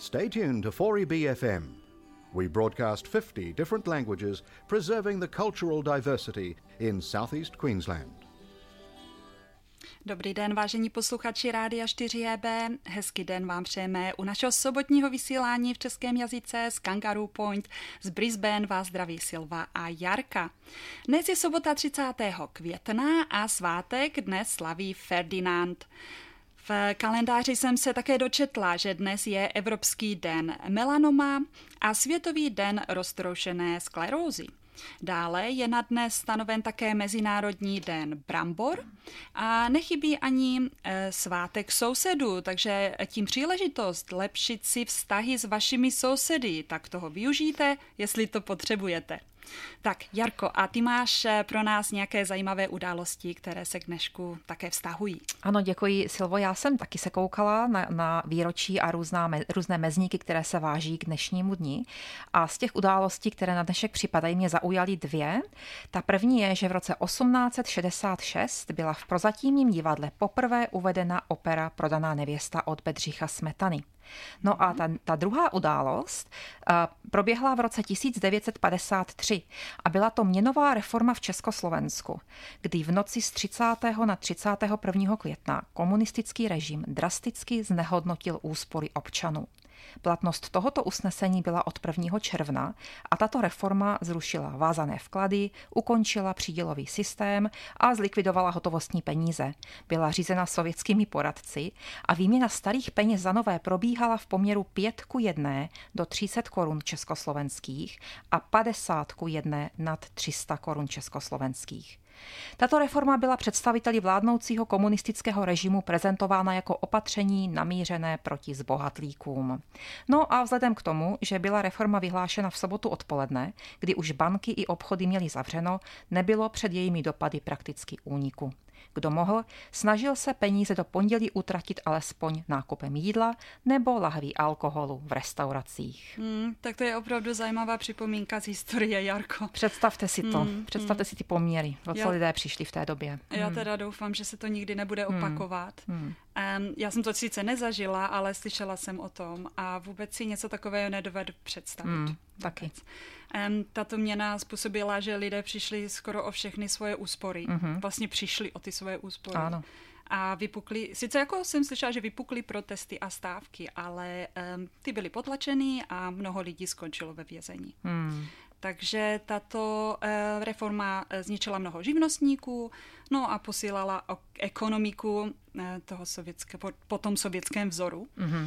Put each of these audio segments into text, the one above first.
Stay tuned to 4EB FM. We broadcast 50 different languages, preserving the cultural diversity in southeast Queensland. Dobrý den, vážení posluchači Rádia 4EB. Hezký den vám přejeme u našeho sobotního vysílání v českém jazyce z Kangaroo Point. Z Brisbane vás zdraví Silva a Jarka. Dnes je sobota 30. května a svátek dnes slaví Ferdinand. V kalendáři jsem se také dočetla, že dnes je Evropský den melanoma a Světový den roztroušené sklerózy. Dále je na dnes stanoven také Mezinárodní den brambor a nechybí ani svátek sousedů, takže tím příležitost lepšit si vztahy s vašimi sousedy, tak toho využijte, jestli to potřebujete. Tak, Jarko, a ty máš pro nás nějaké zajímavé události, které se k dnešku také vztahují? Ano, děkuji, Silvo. Já jsem taky se koukala na výročí a různé mezníky, které se váží k dnešnímu dni. A z těch událostí, které na dnešek připadají, mě zaujaly dvě. Ta první je, že v roce 1866 byla v Prozatímním divadle poprvé uvedena opera Prodaná nevěsta od Bedřicha Smetany. No a ta druhá událost proběhla v roce 1953 a byla to měnová reforma v Československu, kdy v noci z 30. na 31. května komunistický režim drasticky znehodnotil úspory občanů. Platnost tohoto usnesení byla od 1. června a tato reforma zrušila vázané vklady, ukončila přídělový systém a zlikvidovala hotovostní peníze. Byla řízena sovětskými poradci a výměna starých peněz za nové probíhala v poměru 5:1 do 300 korun československých a 50:1 nad 300 korun československých. Tato reforma byla představiteli vládnoucího komunistického režimu prezentována jako opatření namířené proti zbohatlíkům. No a vzhledem k tomu, že byla reforma vyhlášena v sobotu odpoledne, kdy už banky i obchody měly zavřeno, nebylo před jejími dopady prakticky úniku. Kdo mohl, snažil se peníze do pondělí utratit alespoň nákupem jídla nebo lahví alkoholu v restauracích. Tak to je opravdu zajímavá připomínka z historie, Jarko. Představte si to. Představte si ty poměry, o co lidé přišli v té době. Já teda doufám, že se to nikdy nebude opakovat. Já jsem to sice nezažila, ale slyšela jsem o tom a vůbec si něco takového nedovedu představit. Taky. Tato měna způsobila, že lidé přišli skoro o všechny svoje úspory. Vlastně přišli o ty svoje úspory. Ano. A vypukly, sice jako jsem slyšela, že vypukly protesty a stávky, ale ty byly potlačeny a mnoho lidí skončilo ve vězení. Takže tato reforma zničila mnoho živnostníků, no a posílala ekonomiku toho po tom sovětském vzoru.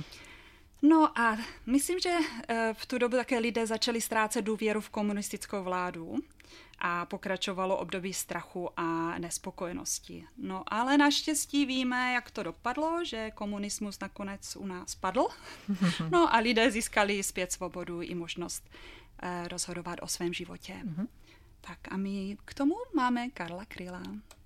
No a myslím, že v tu dobu také lidé začali ztrácet důvěru v komunistickou vládu a pokračovalo období strachu a nespokojenosti. No ale naštěstí víme, jak to dopadlo, že komunismus nakonec u nás padl. No a lidé získali zpět svobodu i možnost rozhodovat o svém životě. Tak a my k tomu máme Karla Kryla.